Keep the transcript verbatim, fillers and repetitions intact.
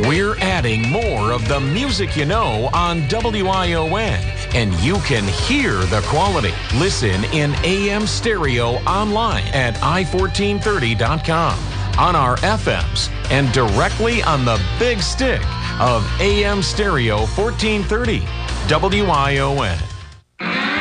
We're adding more of the music you know on W I O N, and you can hear the quality. Listen in A M stereo online at i fourteen thirty dot com, on our F Ms, and directly on the big stick of A M stereo fourteen thirty, W I O N.